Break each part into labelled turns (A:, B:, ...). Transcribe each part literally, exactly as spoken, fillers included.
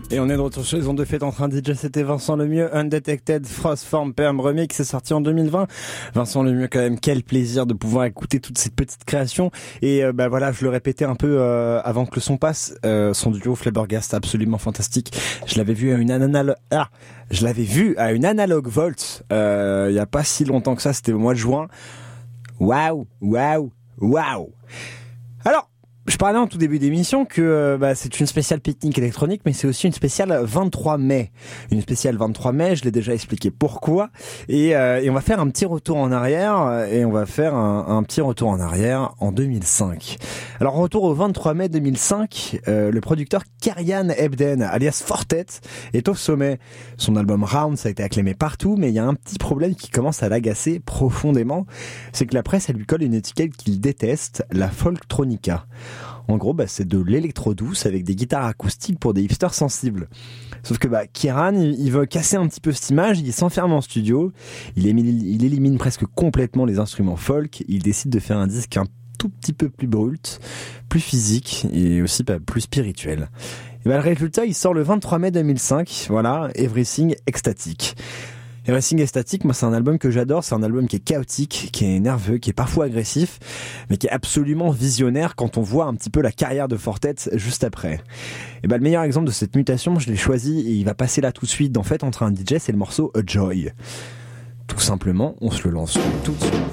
A: Et on est de retour sur les ondes de Fête en train D J, c'était Vincent Lemieux, Undetected Frostform Perm Remix, c'est sorti en deux mille vingt. Vincent Lemieux, quand même, quel plaisir de pouvoir écouter toutes ces petites créations. Et euh, bah voilà, je le répétais un peu euh, avant que le son passe, euh, son duo Flabbergast, absolument fantastique. Je l'avais vu à une anal... ah, je l'avais vu à une Analog Volt euh, il y a pas si longtemps que ça, c'était au mois de juin. Waouh, waouh, waouh. Alors, je parlais en tout début d'émission que euh, bah, c'est une spéciale pique-nique électronique, mais c'est aussi une spéciale vingt-trois mai. Une spéciale vingt-trois mai, je l'ai déjà expliqué pourquoi. Et, euh, et on va faire un petit retour en arrière, et on va faire un, un petit retour en arrière en deux mille cinq. Alors, retour au vingt-trois mai deux mille cinq, euh, le producteur Karian Ebden, alias Fortet, est au sommet. Son album Rounds a été acclamé partout, mais il y a un petit problème qui commence à l'agacer profondément. C'est que la presse, elle lui colle une étiquette qu'il déteste, la folktronica. En gros, bah, c'est de l'électro douce avec des guitares acoustiques pour des hipsters sensibles. Sauf que bah, Kieran, il, il veut casser un petit peu cette image, il s'enferme en studio, il élimine, il élimine presque complètement les instruments folk, il décide de faire un disque un tout petit peu plus brut, plus physique et aussi bah, plus spirituel. Et bah, le résultat, il sort le vingt-trois mai deux mille cinq, voilà, Everything Ecstatic. Everything Ecstatic, moi c'est un album que j'adore, c'est un album qui est chaotique, qui est nerveux, qui est parfois agressif, mais qui est absolument visionnaire quand on voit un petit peu la carrière de Fortet juste après. Et ben le meilleur exemple de cette mutation, je l'ai choisi et il va passer là tout de suite. En fait, entre un D J, c'est le morceau A Joy. Tout simplement, on se le lance tout de suite.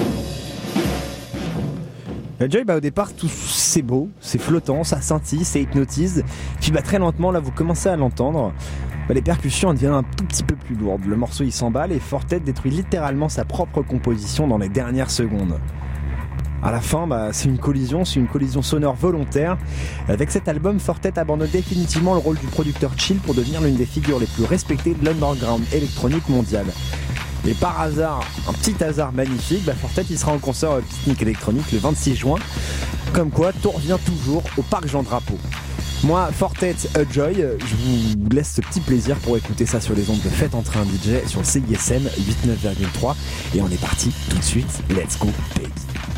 A: A Joy, bah au départ, tout c'est beau, c'est flottant, ça scintille, ça hypnotise. Puis bah très lentement, là vous commencez à l'entendre. Bah, les percussions deviennent un tout petit peu plus lourdes. Le morceau il s'emballe et Fortet détruit littéralement sa propre composition dans les dernières secondes. À la fin, bah, c'est une collision, c'est une collision sonore volontaire. Avec cet album, Fortet abandonne définitivement le rôle du producteur chill pour devenir l'une des figures les plus respectées de l'underground électronique mondial. Et par hasard, un petit hasard magnifique, bah Fortet il sera en concert à Pique-Nique électronique le vingt-six juin. Comme quoi, tout revient toujours au Parc Jean Drapeau. Moi, Fortet, A Joy, je vous laisse ce petit plaisir pour écouter ça sur les ondes de Fête en train D J sur le C I S M huit neuf virgule trois. Et on est parti tout de suite. Let's go, baby.